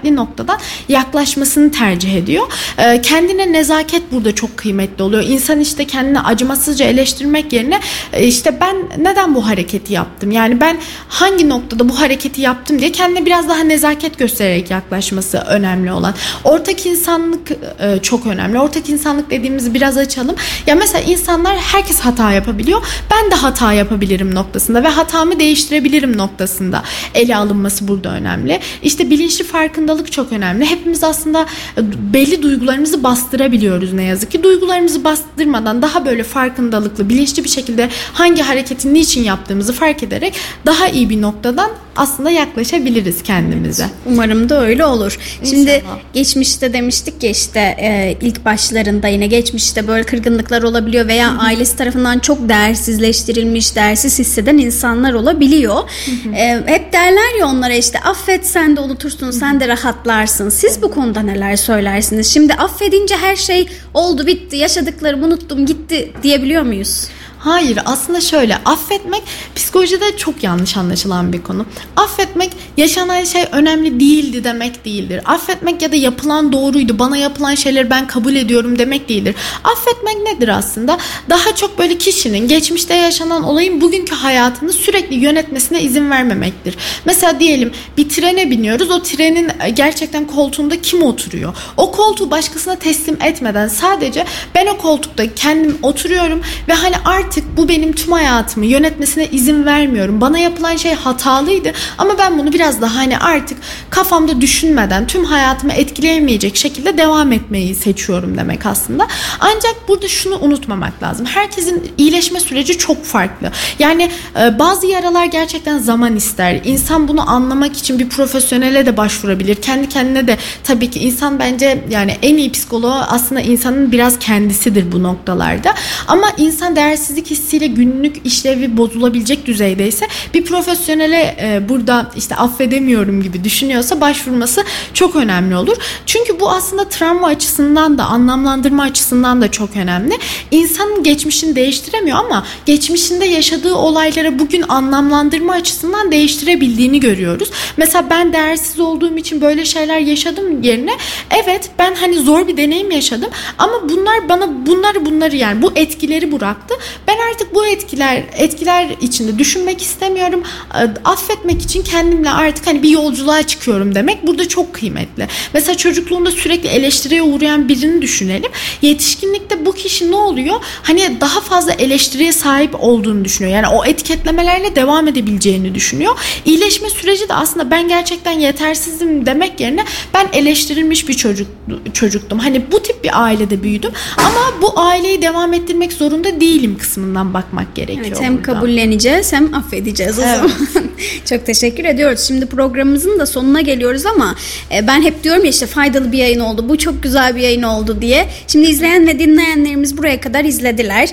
şefkatli noktadan yaklaşmasını tercih ediyor. Kendine nezaket burada çok kıymetli oluyor. İnsan işte kendini acımasızca eleştirmek yerine işte ben neden bu hareketi yaptım? Yani ben hangi noktada bu hareketi yaptım diye kendine biraz daha nezaket göstererek yaklaşması önemli olan. Ortak insanlık çok önemli. Ortak insanlık dediğimizi biraz açalım. Ya mesela insanlar, herkes hata yapabiliyor. Ben de hata yapabilirim noktasında ve hatamı değiştirebilirim noktasında ele alınması burada önemli. İşte bilinçli farkındalık çok önemli. Hepimiz aslında belli duygularımızı bastırabiliyoruz ne yazık ki. Duygularımızı bastırmadan daha böyle farkındalıklı, bilinçli bir şekilde hangi hareketi niçin yaptığımızı fark ederek daha iyi bir noktadan aslında yaklaşabiliriz kendimize. Evet, umarım da öyle olur. İnşallah. Şimdi geçmişte demiştik ya işte ilk başlarında yine geçmişte böyle kırgınlıklar olabiliyor veya ailesi tarafından çok değersizleştirilmiş, değersiz hisseden insanlar olabiliyor. Hep derler ya onlara işte affet sen de unutursun, sen de rahatlarsın. Siz bu konuda neler söylersiniz? Şimdi affedince her şey oldu, bitti, yaşadıklarımı unuttum, gitti diyebiliyor muyuz? Hayır, aslında şöyle, affetmek psikolojide çok yanlış anlaşılan bir konu. Affetmek yaşanan şey önemli değildi demek değildir. Affetmek ya da yapılan doğruydu, bana yapılan şeyleri ben kabul ediyorum demek değildir. Affetmek nedir aslında? Daha çok böyle kişinin geçmişte yaşanan olayın bugünkü hayatını sürekli yönetmesine izin vermemektir. Mesela diyelim bir trene biniyoruz, o trenin gerçekten koltuğunda kim oturuyor? O koltuğu başkasına teslim etmeden sadece ben o koltukta kendim oturuyorum ve hani artık bu benim tüm hayatımı yönetmesine izin vermiyorum. Bana yapılan şey hatalıydı ama ben bunu biraz daha hani artık kafamda düşünmeden tüm hayatımı etkileyemeyecek şekilde devam etmeyi seçiyorum demek aslında. Ancak burada şunu unutmamak lazım. Herkesin iyileşme süreci çok farklı. Yani bazı yaralar gerçekten zaman ister. İnsan bunu anlamak için bir profesyonele de başvurabilir. Kendi kendine de tabii ki insan bence yani en iyi psikoloğu aslında insanın biraz kendisidir bu noktalarda. Ama insan değersizlik hissiyle günlük işlevi bozulabilecek düzeydeyse bir profesyonele burada işte affedemiyorum gibi düşünüyorsa başvurması çok önemli olur. Çünkü bu aslında travma açısından da anlamlandırma açısından da çok önemli. İnsanın geçmişini değiştiremiyor ama geçmişinde yaşadığı olaylara bugün anlamlandırma açısından değiştirebildiğini görüyoruz. Mesela ben değersiz olduğum için böyle şeyler yaşadım yerine evet ben hani zor bir deneyim yaşadım ama bunlar bana bunları yani bu etkileri bıraktı. Ben artık bu etkiler içinde düşünmek istemiyorum. Affetmek için kendimle artık hani bir yolculuğa çıkıyorum demek burada çok kıymetli. Mesela çocukluğunda sürekli eleştiriye uğrayan birini düşünelim. Yetişkinlikte bu kişi ne oluyor? Hani daha fazla eleştiriye sahip olduğunu düşünüyor. Yani o etiketlemelerle devam edebileceğini düşünüyor. İyileşme süreci de aslında ben gerçekten yetersizim demek yerine ben eleştirilmiş bir çocuktum. Hani bu tip bir ailede büyüdüm ama bu aileyi devam ettirmek zorunda değilim kısmından bakmak gerekiyor. Evet, hem burada kabulleneceğiz hem affedeceğiz o zaman. Çok teşekkür ediyoruz. Şimdi programımızın da sonuna geliyoruz ama ben hep diyorum ya işte faydalı bir yayın oldu, bu çok güzel bir yayın oldu diye. Şimdi izleyen ve dinleyenlerimiz buraya kadar izlediler.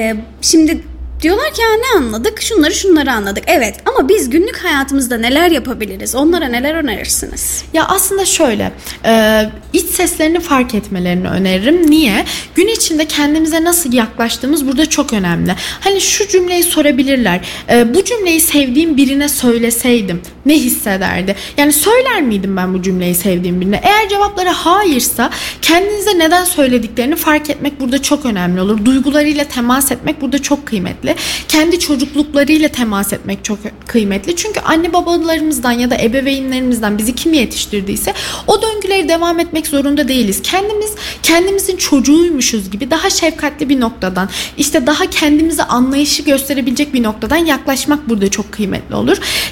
Şimdi diyorlar ki ya ne anladık? Şunları anladık. Evet ama biz günlük hayatımızda neler yapabiliriz? Onlara neler önerirsiniz? Ya aslında şöyle iç seslerini fark etmelerini öneririm. Niye? Gün içinde kendimize nasıl yaklaştığımız burada çok önemli. Hani şu cümleyi sorabilirler. Bu cümleyi sevdiğim birine söyleseydim ne hissederdi? Yani söyler miydim ben bu cümleyi sevdiğim birine? Eğer cevapları hayırsa kendinize neden söylediklerini fark etmek burada çok önemli olur. Duygularıyla temas etmek burada çok kıymetli. Kendi çocukluklarıyla temas etmek çok kıymetli. Çünkü anne babalarımızdan ya da ebeveynlerimizden bizi kim yetiştirdiyse o döngüleri devam etmek zorunda değiliz. Kendimizin çocuğuymuşuz gibi daha şefkatli bir noktadan, işte daha kendimize anlayışı gösterebilecek bir noktadan yaklaşmak burada çok kıymetli olur.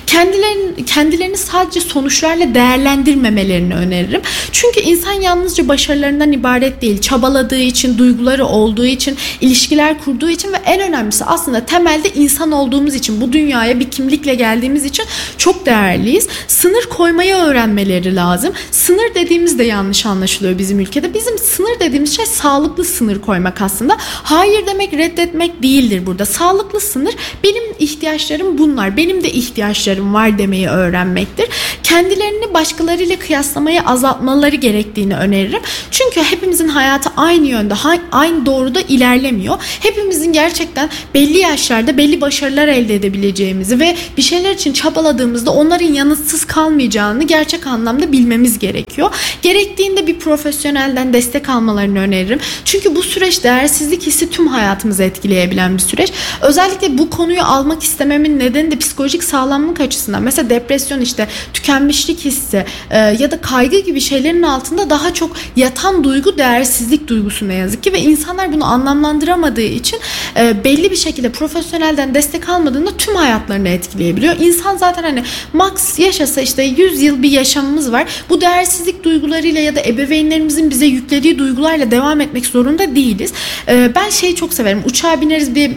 Kendilerini sadece sonuçlarla değerlendirmemelerini öneririm. Çünkü insan yalnızca başarılarından ibaret değil. Çabaladığı için, duyguları olduğu için, ilişkiler kurduğu için ve en önemlisi aslında temelde insan olduğumuz için, bu dünyaya bir kimlikle geldiğimiz için çok değerliyiz. Sınır koymayı öğrenmeleri lazım. Sınır dediğimiz de yanlış anlaşılıyor bizim ülkede. Bizim sınır dediğimiz şey sağlıklı sınır koymak aslında. Hayır demek, reddetmek değildir burada. Sağlıklı sınır benim ihtiyaçlarım bunlar, benim de ihtiyaçlarım var demeyi öğrenmektir. Kendilerini başkalarıyla kıyaslamayı azaltmaları gerektiğini öneririm. Çünkü hepimizin hayatı aynı yönde, aynı doğruda ilerlemiyor. Hepimizin gerçekten belli belli yaşlarda belli başarılar elde edebileceğimizi ve bir şeyler için çabaladığımızda onların yanıtsız kalmayacağını gerçek anlamda bilmemiz gerekiyor. Gerektiğinde bir profesyonelden destek almalarını öneririm. Çünkü bu süreç değersizlik hissi tüm hayatımızı etkileyebilen bir süreç. Özellikle bu konuyu almak istememin nedeni de psikolojik sağlamlık açısından. Mesela depresyon, işte tükenmişlik hissi ya da kaygı gibi şeylerin altında daha çok yatan duygu değersizlik duygusu ne yazık ki ve insanlar bunu anlamlandıramadığı için belli bir şekilde profesyonelden destek almadığında tüm hayatlarını etkileyebiliyor. İnsan zaten hani max yaşasa işte 100 yıl bir yaşamımız var. Bu değersizlik duygularıyla ya da ebeveynlerimizin bize yüklediği duygularla devam etmek zorunda değiliz. Ben şeyi çok severim. Uçağa bineriz, bir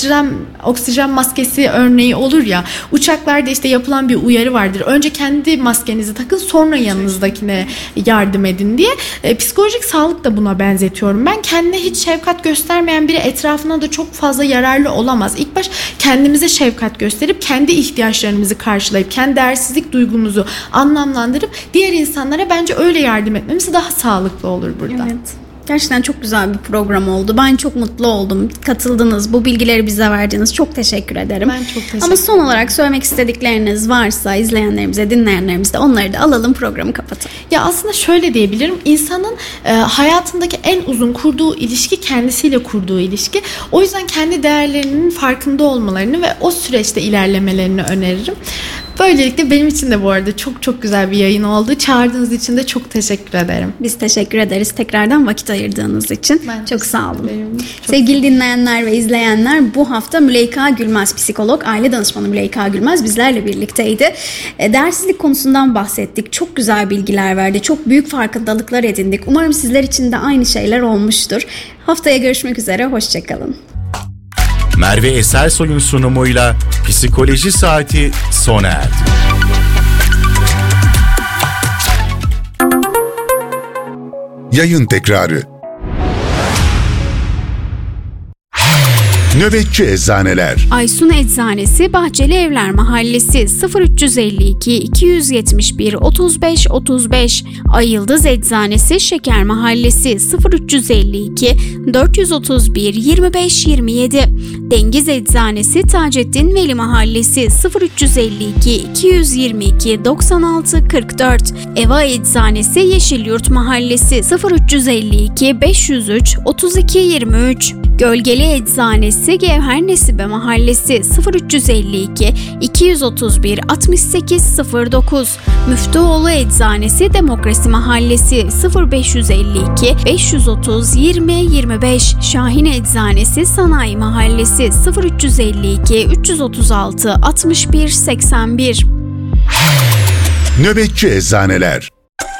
oksijen maskesi örneği olur ya. Uçaklarda işte yapılan bir uyarı vardır. Önce kendi maskenizi takın, sonra yanınızdakine yardım edin diye. Psikolojik sağlık da buna benzetiyorum. Ben kendine hiç şefkat göstermeyen biri etrafına da çok fazla yararlı olamaz. İlk baş kendimize şefkat gösterip kendi ihtiyaçlarımızı karşılayıp kendi değersizlik duygumuzu anlamlandırıp diğer insanlara bence öyle yardım etmemiz daha sağlıklı olur burada. Evet. Gerçekten çok güzel bir program oldu. Ben çok mutlu oldum. Katıldınız, bu bilgileri bize verdiniz. Çok teşekkür ederim. Ben çok teşekkür ederim. Ama son olarak söylemek istedikleriniz varsa izleyenlerimize, dinleyenlerimize de onları da alalım, programı kapatalım. Ya aslında şöyle diyebilirim. İnsanın hayatındaki en uzun kurduğu ilişki kendisiyle kurduğu ilişki. O yüzden kendi değerlerinin farkında olmalarını ve o süreçte ilerlemelerini öneririm. Böylelikle benim için de bu arada çok çok güzel bir yayın oldu. Çağırdığınız için de çok teşekkür ederim. Biz teşekkür ederiz tekrardan vakit ayırdığınız için. Ben çok sağ olun. Çok sevgili dinleyenler ve izleyenler, bu hafta Müleyka Gülmez, psikolog, aile danışmanı Müleyka Gülmez bizlerle birlikteydi. Değersizlik konusundan bahsettik. Çok güzel bilgiler verdi. Çok büyük farkındalıklar edindik. Umarım sizler için de aynı şeyler olmuştur. Haftaya görüşmek üzere. Hoşçakalın. Merve Esersoy'un sunumuyla Psikoloji Saati sona erdi. Yayın tekrarı. Nöbetçi Eczaneler. Aysun Eczanesi, Bahçeli Evler Mahallesi, 0352 271 35 35. Ay Yıldız Eczanesi, Şeker Mahallesi, 0352 431 25 27. Dengiz Eczanesi, Taceddin Veli Mahallesi, 0352 222 96 44. Eva Eczanesi, Yeşilyurt Mahallesi, 0352 503 32 23. Gölgeli Eczanesi, Gevher Nesibe Mahallesi, 0352 231 68 09. Müftüoğlu Eczanesi, Demokrasi Mahallesi, 0552 530 20 25. Şahin Eczanesi, Sanayi Mahallesi, 0352 336 61 81. Nöbetçi Eczaneler.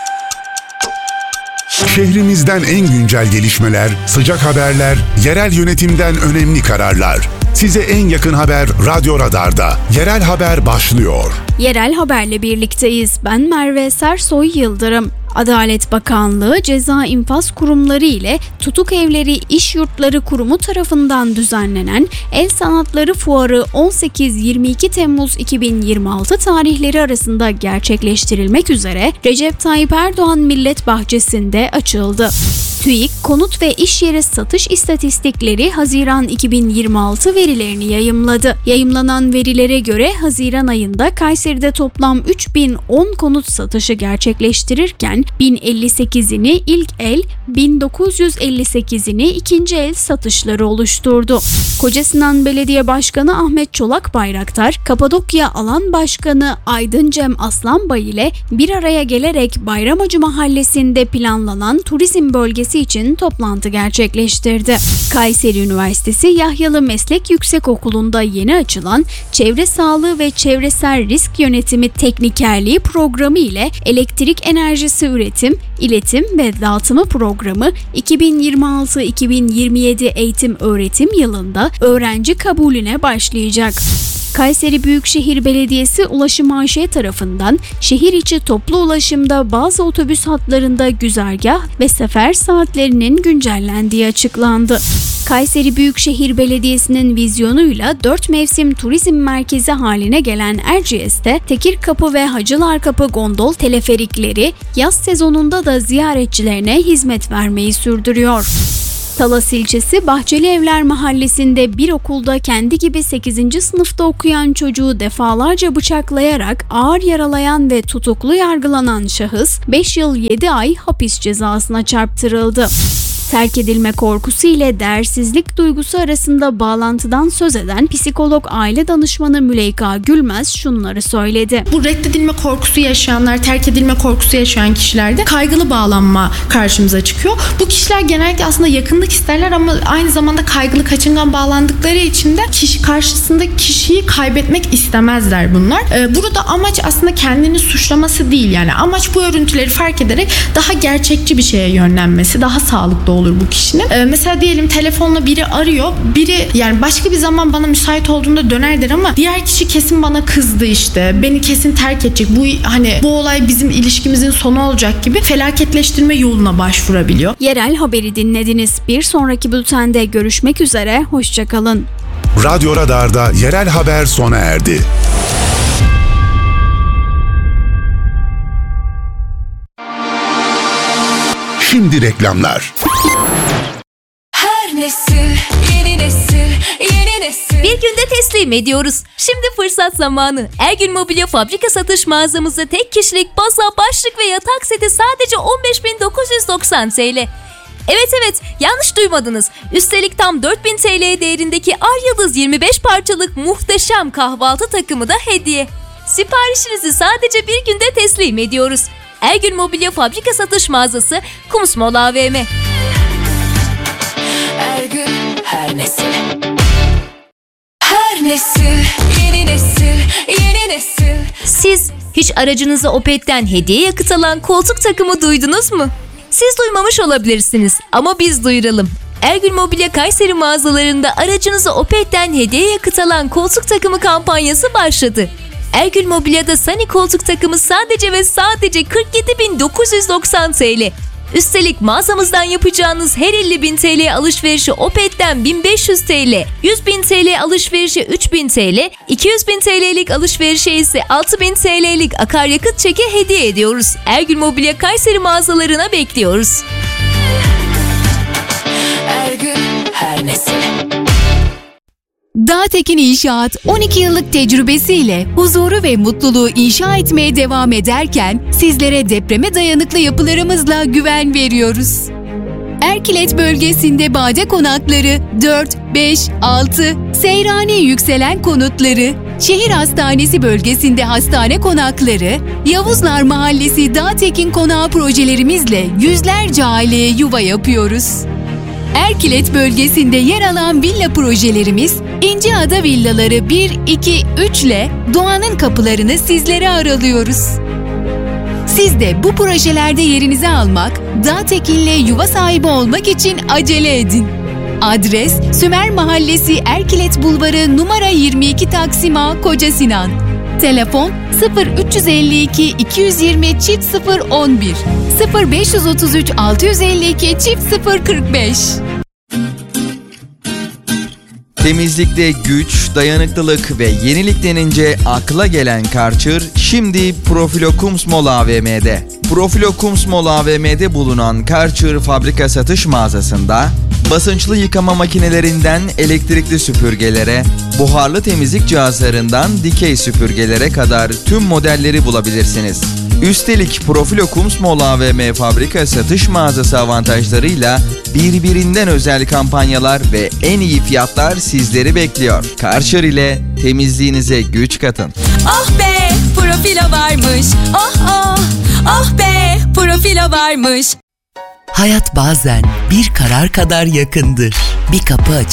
Şehrimizden en güncel gelişmeler, sıcak haberler, yerel yönetimden önemli kararlar. Size en yakın haber Radyo Radar'da. Yerel Haber başlıyor. Yerel Haber'le birlikteyiz. Ben Merve Esersoy Yıldırım. Adalet Bakanlığı Ceza İnfaz Kurumları ile Tutuk Evleri İş Yurtları Kurumu tarafından düzenlenen El Sanatları Fuarı 18-22 Temmuz 2026 tarihleri arasında gerçekleştirilmek üzere Recep Tayyip Erdoğan Millet Bahçesi'nde açıldı. TÜİK, konut ve iş yeri satış istatistikleri Haziran 2026 verilerini yayımladı. Yayımlanan verilere göre Haziran ayında Kayseri'de toplam 3010 konut satışı gerçekleştirirken 1058'ini ilk el, 1958'ini ikinci el satışları oluşturdu. Kocasinan Belediye Başkanı Ahmet Çolak Bayraktar, Kapadokya Alan Başkanı Aydın Cem Aslanbay ile bir araya gelerek Bayramacı Mahallesi'nde planlanan turizm bölgesi için toplantı gerçekleştirdi. Kayseri Üniversitesi Yahyalı Meslek Yüksekokulu'nda yeni açılan Çevre Sağlığı ve Çevresel Risk Yönetimi Teknikerliği programı ile elektrik enerjisi üretim, iletim ve dağıtımı programı 2026-2027 eğitim öğretim yılında öğrenci kabulüne başlayacak. Kayseri Büyükşehir Belediyesi Ulaşım AŞ tarafından şehir içi toplu ulaşımda bazı otobüs hatlarında güzergah ve sefer saatlerinin güncellendiği açıklandı. Kayseri Büyükşehir Belediyesi'nin vizyonuyla 4 mevsim turizm merkezi haline gelen Erciyes'te Tekirkapı ve Hacılarkapı gondol teleferikleri yaz sezonunda da ziyaretçilerine hizmet vermeyi sürdürüyor. Talas ilçesi Bahçelievler mahallesinde bir okulda kendi gibi 8. sınıfta okuyan çocuğu defalarca bıçaklayarak ağır yaralayan ve tutuklu yargılanan şahıs 5 yıl 7 ay hapis cezasına çarptırıldı. Terk edilme korkusu ile değersizlik duygusu arasında bağlantıdan söz eden psikolog aile danışmanı Müleyka Gülmez şunları söyledi. Bu reddedilme korkusu yaşayanlar, terk edilme korkusu yaşayan kişilerde kaygılı bağlanma karşımıza çıkıyor. Bu kişiler genellikle aslında yakınlık isterler ama aynı zamanda kaygılı, kaçıngan bağlandıkları için de karşısındaki kişiyi kaybetmek istemezler bunlar. Burada amaç aslında kendini suçlaması değil, yani amaç bu örüntüleri fark ederek daha gerçekçi bir şeye yönlenmesi, daha sağlıklı olur bu kişinin. Mesela diyelim telefonla biri arıyor. Biri yani başka bir zaman bana müsait olduğunda döner der ama diğer kişi kesin bana kızdı işte. Beni kesin terk edecek. Bu olay bizim ilişkimizin sonu olacak gibi felaketleştirme yoluna başvurabiliyor. Yerel haberi dinlediniz. Bir sonraki bültende görüşmek üzere. Hoşça kalın. Radyo Radar'da yerel haber sona erdi. Şimdi reklamlar. Her nesil, yeni nesil, yeni nesil. Bir günde teslim ediyoruz. Şimdi fırsat zamanı. Ergün Mobilya Fabrika Satış Mağazamızda tek kişilik masa, başlık ve yatak seti sadece 15.990 TL. Evet, yanlış duymadınız. Üstelik tam 4.000 TL değerindeki Ar Yıldız 25 parçalık muhteşem kahvaltı takımı da hediye. Siparişinizi sadece bir günde teslim ediyoruz. Ergün Mobilya Fabrika Satış Mağazası, Kumsmol AVM. Ergün, her nesil. Her nesil, yeni nesil, yeni nesil. Siz hiç aracınıza Opet'ten hediye yakıt alan koltuk takımı duydunuz mu? Siz duymamış olabilirsiniz ama biz duyuralım. Ergün Mobilya Kayseri mağazalarında aracınıza Opet'ten hediye yakıt alan koltuk takımı kampanyası başladı. Ergün Mobilya'da Sunny koltuk takımı sadece ve sadece 47.990 TL. Üstelik mağazamızdan yapacağınız her 50.000 TL alışverişi Opet'ten 1.500 TL, 100.000 TL alışverişi 3.000 TL, 200.000 TL'lik alışverişe ise 6.000 TL'lik akaryakıt çeki hediye ediyoruz. Ergün Mobilya Kayseri mağazalarına bekliyoruz. Ergün, her nesil. Dağtekin İnşaat 12 yıllık tecrübesiyle huzuru ve mutluluğu inşa etmeye devam ederken sizlere depreme dayanıklı yapılarımızla güven veriyoruz. Erkilet bölgesinde bade konakları 4, 5, 6, Seyrani yükselen konutları, şehir hastanesi bölgesinde hastane konakları, Yavuzlar Mahallesi Dağtekin Konağı projelerimizle yüzlerce aileye yuva yapıyoruz. Erkilet bölgesinde yer alan villa projelerimiz İnciada Villaları 1, 2, 3 ile doğanın kapılarını sizlere aralıyoruz. Siz de bu projelerde yerinizi almak, Dağtekin'le yuva sahibi olmak için acele edin. Adres Sümer Mahallesi Erkilet Bulvarı numara 22 Taksim A, Koca Sinan. Telefon 0352 220 011 0533 652 045. Temizlikte güç, dayanıklılık ve yenilik denince akla gelen Karcher şimdi Profilo Kumsmol AVM'de. Profilo Kumsmol AVM'de bulunan Karcher Fabrika Satış Mağazası'nda basınçlı yıkama makinelerinden elektrikli süpürgelere, buharlı temizlik cihazlarından dikey süpürgelere kadar tüm modelleri bulabilirsiniz. Üstelik Profilo Kumsmol AVM Fabrika Satış Mağazası avantajlarıyla birbirinden özel kampanyalar ve en iyi fiyatlar sizleri bekliyor. Karcher ile temizliğinize güç katın. Oh be, Profilo varmış. Oh oh, oh be, Profilo varmış. Hayat bazen bir karar kadar yakındır. Bir kapı